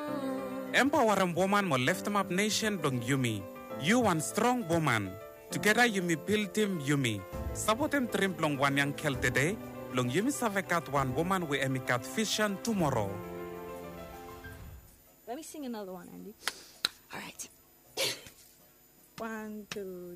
Empower a woman mo lift him up nation blong Yumi. You one strong woman. Together Yumi build him Yumi. Support him trim blong one young kel today. Blong Yumi savekat one woman we emikat vision tomorrow. Let me sing another one, Andy. All right. 1, 2,